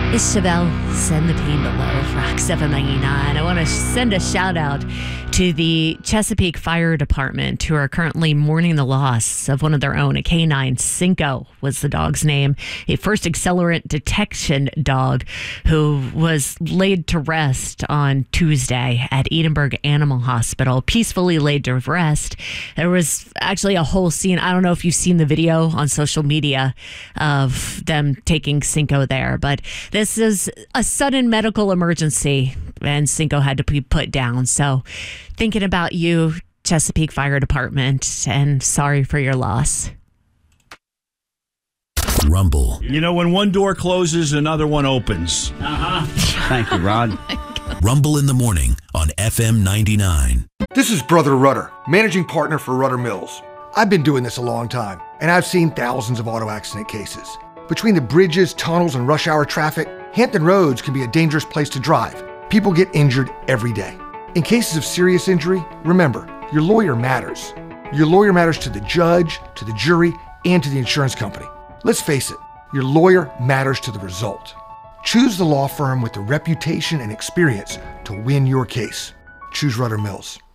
It's Chevelle, Send the Pain Below, Rock 799. I want to send a shout out to the Chesapeake Fire Department, who are currently mourning the loss of one of their own. A canine, Cinco was the dog's name, a first accelerant detection dog who was laid to rest on Tuesday at Edinburgh Animal Hospital, peacefully laid to rest. There was actually a whole scene. I don't know if you've seen the video on social media of them taking Cinco there, but this is a sudden medical emergency, and Cinco had to be put down. So thinking about you, Chesapeake Fire Department, and sorry for your loss. Rumble. You know, when one door closes, another one opens. Thank you, Rod. Rumble in the morning on FM 99. This is Brother Rudder, managing partner for Rudder Mills. I've been doing this a long time, and I've seen thousands of auto accident cases. Between the bridges, tunnels, and rush hour traffic, Hampton Roads can be a dangerous place to drive. People get injured every day. In cases of serious injury, remember, your lawyer matters. Your lawyer matters to the judge, to the jury, and to the insurance company. Let's face it, your lawyer matters to the result. Choose the law firm with the reputation and experience to win your case. Choose Rudder Mills.